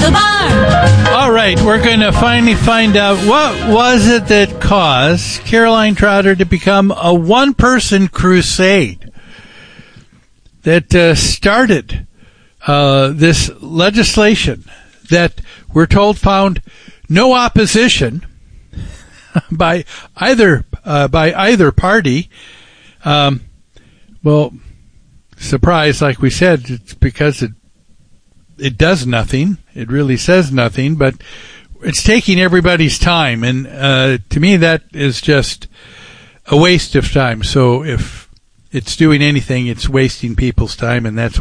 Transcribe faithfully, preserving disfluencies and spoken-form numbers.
the barn. All right, we're going to finally find out what was it that caused Caroline Trotter to become a one-person crusade that uh, started uh, this legislation that we're told found no opposition by either uh, by either party. Um, well, surprise, like we said, it's because it it does nothing. It really says nothing, but it's taking everybody's time, and uh, to me, that is just a waste of time. So if it's doing anything, it's wasting people's time, and that's